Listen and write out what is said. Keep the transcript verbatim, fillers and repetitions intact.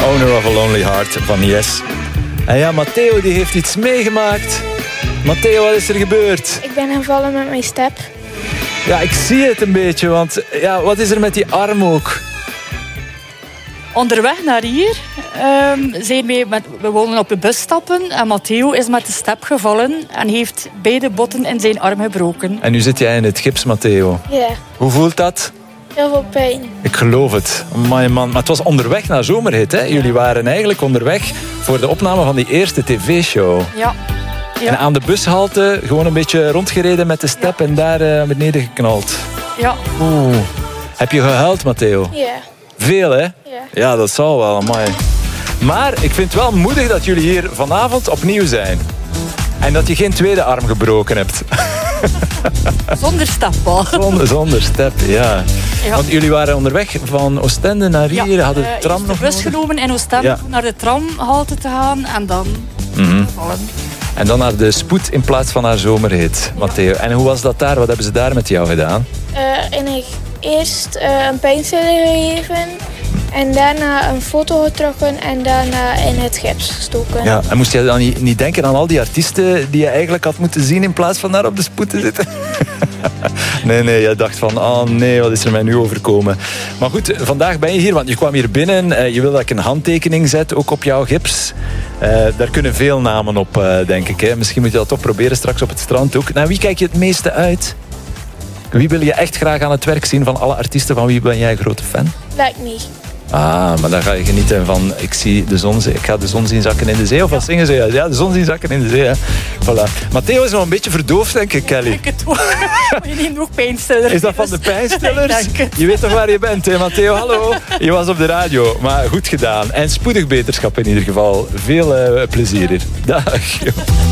Owner of a Lonely Heart van Yes. En ja, Matteo die heeft iets meegemaakt. Matteo, wat is er gebeurd? Ik ben gevallen met mijn step. Ja, ik zie het een beetje, want ja, wat is er met die arm ook? Onderweg naar hier um, zijn wij met, we wilden op de bus stappen en Matteo is met de step gevallen en heeft beide botten in zijn arm gebroken. En nu zit jij in het gips, Matteo. Ja, Hoe voelt dat? heel veel pijn. Ik geloof het. Amai, man. Maar het was onderweg naar Zomerhit, hè? Jullie waren eigenlijk onderweg voor de opname van die eerste tv-show. Ja. ja. En aan de bushalte gewoon een beetje rondgereden met de step ja. en daar uh, beneden geknald. Ja. Oeh. Heb je gehuild, Matteo? Ja. Veel, hè? Ja. Ja, dat zal wel, amai. Maar ik vind het wel moedig dat jullie hier vanavond opnieuw zijn. En dat je geen tweede arm gebroken hebt. Zonder step al. Zonder, zonder step, ja. ja. Want jullie waren onderweg van Oostende naar hier. Ja, hadden de uh, tram nog de bus nodig. genomen in Oostende ja. naar de tramhalte te gaan en dan mm-hmm. vallen. En dan naar de spoed in plaats van naar Zomerhit, Matteo. Ja. En hoe was dat daar? Wat hebben ze daar met jou gedaan? Uh, en ik eerst uh, een pijnstiller gegeven. En daarna een foto getrokken en daarna in het gips gestoken. Ja, en moest je dan niet, niet denken aan al die artiesten die je eigenlijk had moeten zien in plaats van daar op de spoed te zitten? Nee, nee, je dacht van, oh nee, wat is er mij nu overkomen? Maar goed, vandaag ben je hier, want je kwam hier binnen. Uh, je wil dat ik een handtekening zet, ook op jouw gips. Uh, daar kunnen veel namen op, uh, denk ik. Hè. Misschien moet je dat toch proberen straks op het strand ook. Naar wie kijk je het meeste uit? Wie wil je echt graag aan het werk zien van alle artiesten? Van wie ben jij een grote fan? Like me. Ah, maar dan ga je genieten van ik zie de zon, ik ga de zon zien zakken in de zee. Of wat zingen ze? Ja, de zon zien zakken in de zee. Hè. Voilà. Matteo is nog een beetje verdoofd, denk ik, Kelly. Ik het ook. Je neemt nog pijnstillers. Is dat van de pijnstillers? Je weet toch waar je bent, hè, Matteo? Hallo. Je was op de radio, maar goed gedaan. En spoedig beterschap in ieder geval. Veel uh, plezier hier. Dag.